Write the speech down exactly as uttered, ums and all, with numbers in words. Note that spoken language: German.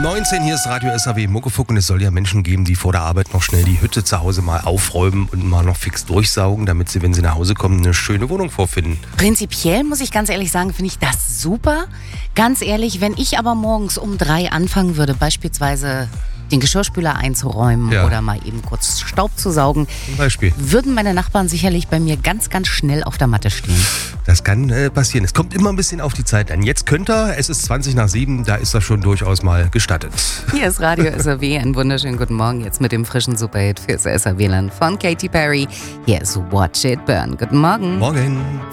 neunzehn, hier ist Radio S A W Muckefuck und es soll ja Menschen geben, die vor der Arbeit noch schnell die Hütte zu Hause mal aufräumen und mal noch fix durchsaugen, damit sie, wenn sie nach Hause kommen, eine schöne Wohnung vorfinden. Prinzipiell muss ich ganz ehrlich sagen, finde ich das super. Ganz ehrlich, wenn ich aber morgens um drei anfangen würde, beispielsweise den Geschirrspüler einzuräumen Ja. oder mal eben kurz Staub zu saugen, Zum Beispiel. würden meine Nachbarn sicherlich bei mir ganz, ganz schnell auf der Matte stehen. Das kann äh, passieren. Es kommt immer ein bisschen auf die Zeit an. Jetzt könnt ihr, es ist zwanzig nach sieben, da ist das schon durchaus mal gestattet. Hier ist Radio S A W, einen wunderschönen guten Morgen jetzt mit dem frischen Superhit fürs S A W-Land von Katy Perry. Hier ist Watch It Burn. Guten Morgen. Morgen.